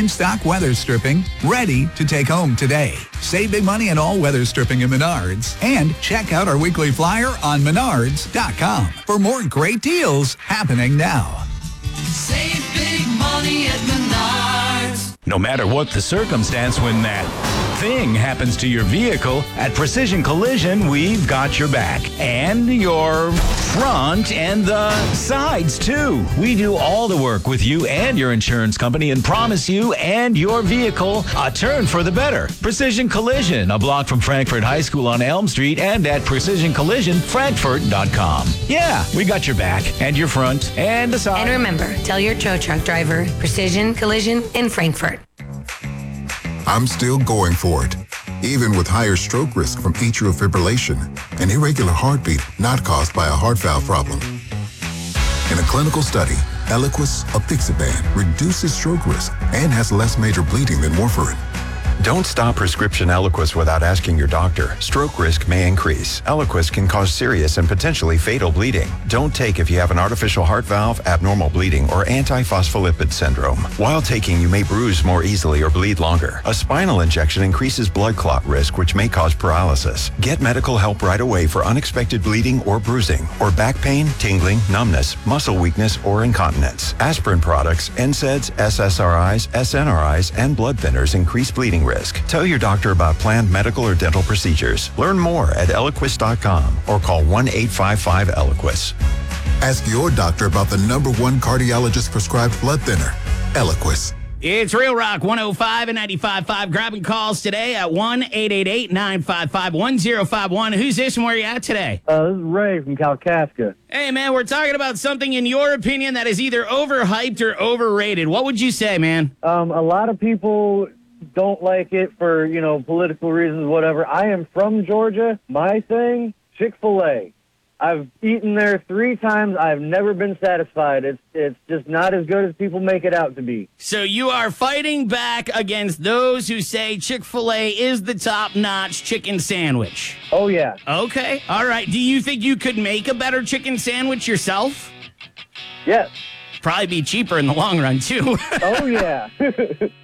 in-stock weather stripping ready to take home today. Save big money on all weather stripping at Menards. And check out our weekly flyer on menards.com for more great deals happening now. Save big money at Menards. No matter what the circumstance, when that thing happens to your vehicle, at Precision Collision, we've got your back. And your front and the sides, too. We do all the work with you and your insurance company and promise you and your vehicle a turn for the better. Precision Collision, a block from Frankfurt High School on Elm Street and at precisioncollisionfrankfurt.com. Yeah, we got your back and your front and the side. And remember, tell your tow truck driver, Precision Collision in Frankfurt. I'm still going for it, even with higher stroke risk from atrial fibrillation, an irregular heartbeat not caused by a heart valve problem. In a clinical study, Eliquis, apixaban, reduces stroke risk and has less major bleeding than warfarin. Don't stop prescription Eliquis without asking your doctor. Stroke risk may increase. Eliquis can cause serious and potentially fatal bleeding. Don't take if you have an artificial heart valve, abnormal bleeding, or antiphospholipid syndrome. While taking, you may bruise more easily or bleed longer. A spinal injection increases blood clot risk, which may cause paralysis. Get medical help right away for unexpected bleeding or bruising, or back pain, tingling, numbness, muscle weakness, or incontinence. Aspirin products, NSAIDs, SSRIs, SNRIs, and blood thinners increase bleeding risk. Tell your doctor about planned medical or dental procedures. Learn more at Eliquis.com or call 1-855-ELIQUIS. Ask your doctor about the #1 cardiologist prescribed blood thinner, Eliquis. It's Real Rock 105 and 95.5. Grabbing calls today at 1-888-955-1051. Who's this and where you at today? This is Ray from Kalkaska. Hey, man, we're talking about something, in your opinion, that is either overhyped or overrated. What would you say, man? A lot of people don't like it for, political reasons, whatever. I am from Georgia. My thing, Chick-fil-A. I've eaten there 3 times. I've never been satisfied. It's just not as good as people make it out to be. So you are fighting back against those who say Chick-fil-A is the top-notch chicken sandwich. Oh, yeah. Okay. All right. Do you think you could make a better chicken sandwich yourself? Yes. Probably be cheaper in the long run, too. Oh, yeah.